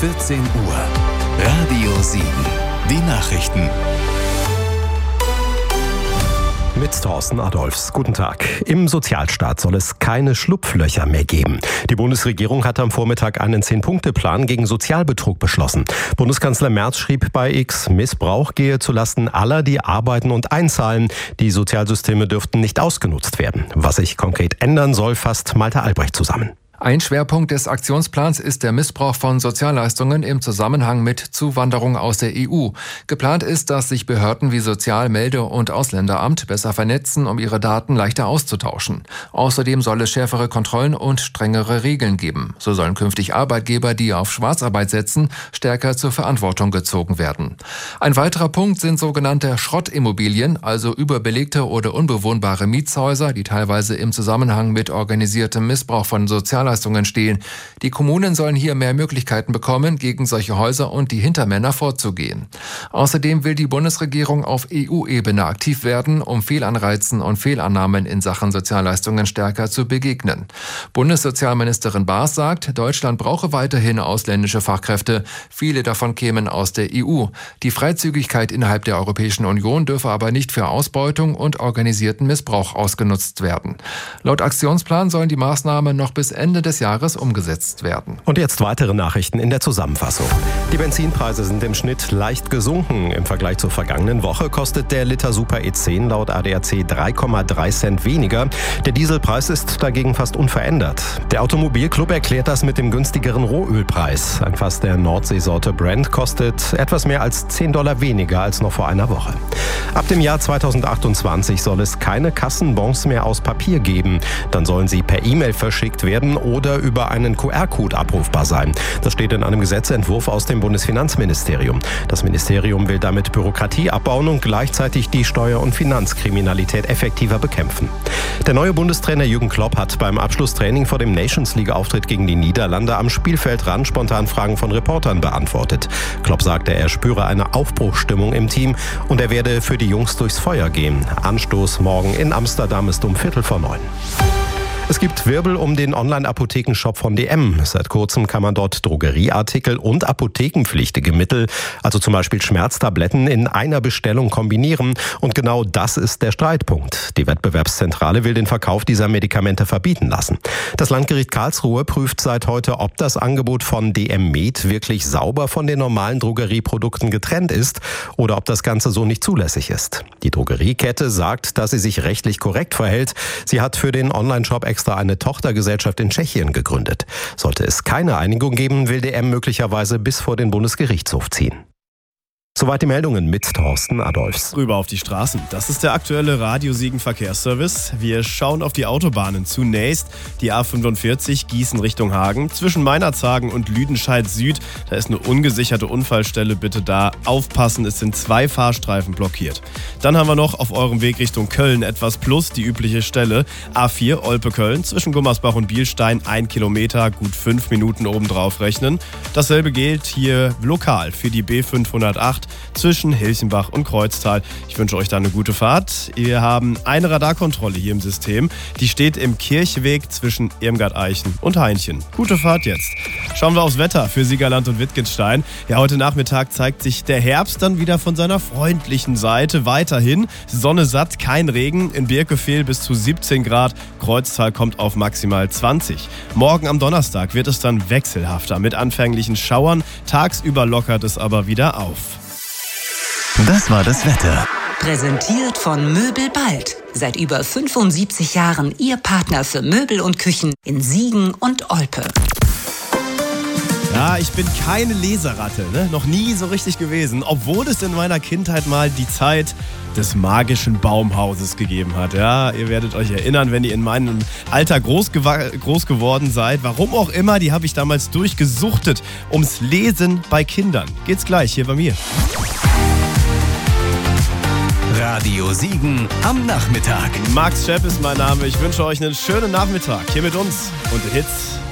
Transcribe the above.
14 Uhr. Radio Siegen. Die Nachrichten. Mit Thorsten Adolphs. Guten Tag. Im Sozialstaat soll es keine Schlupflöcher mehr geben. Die Bundesregierung hat am Vormittag einen 10-Punkte-Plan gegen Sozialbetrug beschlossen. Bundeskanzler Merz schrieb bei X, Missbrauch gehe zulasten aller, die arbeiten und einzahlen. Die Sozialsysteme dürften nicht ausgenutzt werden. Was sich konkret ändern soll, fasst Malte Albrecht zusammen. Ein Schwerpunkt des Aktionsplans ist der Missbrauch von Sozialleistungen im Zusammenhang mit Zuwanderung aus der EU. Geplant ist, dass sich Behörden wie Sozial-, Melde- und Ausländeramt besser vernetzen, um ihre Daten leichter auszutauschen. Außerdem soll es schärfere Kontrollen und strengere Regeln geben. So sollen künftig Arbeitgeber, die auf Schwarzarbeit setzen, stärker zur Verantwortung gezogen werden. Ein weiterer Punkt sind sogenannte Schrottimmobilien, also überbelegte oder unbewohnbare Mietshäuser, die teilweise im Zusammenhang mit organisiertem Missbrauch von Sozialleistungen stehen. Die Kommunen sollen hier mehr Möglichkeiten bekommen, gegen solche Häuser und die Hintermänner vorzugehen. Außerdem will die Bundesregierung auf EU-Ebene aktiv werden, um Fehlanreizen und Fehlannahmen in Sachen Sozialleistungen stärker zu begegnen. Bundessozialministerin Baas sagt, Deutschland brauche weiterhin ausländische Fachkräfte. Viele davon kämen aus der EU. Die Freizügigkeit innerhalb der Europäischen Union dürfe aber nicht für Ausbeutung und organisierten Missbrauch ausgenutzt werden. Laut Aktionsplan sollen die Maßnahmen noch bis Ende des Jahres umgesetzt werden. Und jetzt weitere Nachrichten in der Zusammenfassung. Die Benzinpreise sind im Schnitt leicht gesunken. Im Vergleich zur vergangenen Woche kostet der Liter Super E10 laut ADAC 3,3 Cent weniger. Der Dieselpreis ist dagegen fast unverändert. Der Automobilclub erklärt das mit dem günstigeren Rohölpreis. Ein Fass der Nordseesorte Brent kostet etwas mehr als $10 weniger als noch vor einer Woche. Ab dem Jahr 2028 soll es keine Kassenbons mehr aus Papier geben. Dann sollen sie per E-Mail verschickt werden oder über einen QR-Code abrufbar sein. Das steht in einem Gesetzentwurf aus dem Bundesfinanzministerium. Das Ministerium will damit Bürokratie abbauen und gleichzeitig die Steuer- und Finanzkriminalität effektiver bekämpfen. Der neue Bundestrainer Jürgen Klopp hat beim Abschlusstraining vor dem Nations-League-Auftritt gegen die Niederlande am Spielfeldrand spontan Fragen von Reportern beantwortet. Klopp sagte, er spüre eine Aufbruchsstimmung im Team und er werde für die Jungs durchs Feuer gehen. Anstoß morgen in Amsterdam ist um 8:45. Es gibt Wirbel um den Online-Apothekenshop von DM. Seit kurzem kann man dort Drogerieartikel und apothekenpflichtige Mittel, also zum Beispiel Schmerztabletten, in einer Bestellung kombinieren. Und genau das ist der Streitpunkt. Die Wettbewerbszentrale will den Verkauf dieser Medikamente verbieten lassen. Das Landgericht Karlsruhe prüft seit heute, ob das Angebot von DM Med wirklich sauber von den normalen Drogerieprodukten getrennt ist oder ob das Ganze so nicht zulässig ist. Die Drogeriekette sagt, dass sie sich rechtlich korrekt verhält. Sie hat für den Online-Shop extra eine Tochtergesellschaft in Tschechien gegründet. Sollte es keine Einigung geben, will DM möglicherweise bis vor den Bundesgerichtshof ziehen. Soweit die Meldungen mit Thorsten Adolphs. Rüber auf die Straßen. Das ist der aktuelle Radio Siegen Verkehrsservice. Wir schauen auf die Autobahnen. Zunächst die A45 Gießen Richtung Hagen. Zwischen Meinerzhagen und Lüdenscheid Süd. Da ist eine ungesicherte Unfallstelle. Bitte da aufpassen. Es sind 2 Fahrstreifen blockiert. Dann haben wir noch auf eurem Weg Richtung Köln etwas plus die übliche Stelle. A4 Olpe-Köln. Zwischen Gummersbach und Bielstein 1 Kilometer. Gut 5 Minuten obendrauf rechnen. Dasselbe gilt hier lokal für die B508. Zwischen Hilchenbach und Kreuztal. Ich wünsche euch da eine gute Fahrt. Wir haben eine Radarkontrolle hier im System. Die steht im Kirchweg zwischen Irmgard-Eichen und Heinchen. Gute Fahrt jetzt. Schauen wir aufs Wetter für Siegerland und Wittgenstein. Ja, heute Nachmittag zeigt sich der Herbst dann wieder von seiner freundlichen Seite. Weiterhin Sonne satt, kein Regen. In Birkefehl bis zu 17 Grad. Kreuztal kommt auf maximal 20. Morgen am Donnerstag wird es dann wechselhafter mit anfänglichen Schauern. Tagsüber lockert es aber wieder auf. Das war das Wetter. Präsentiert von Möbel Bald. Seit über 75 Jahren Ihr Partner für Möbel und Küchen in Siegen und Olpe. Ja, ich bin keine Leseratte, ne? Noch nie so richtig gewesen, obwohl es in meiner Kindheit mal die Zeit des magischen Baumhauses gegeben hat. Ja, ihr werdet euch erinnern, wenn ihr in meinem Alter groß geworden seid. Warum auch immer, die habe ich damals durchgesuchtet. Ums Lesen bei Kindern. Geht's gleich hier bei mir. Radio Siegen am Nachmittag. Max Schepp ist mein Name. Ich wünsche euch einen schönen Nachmittag hier mit uns und Hits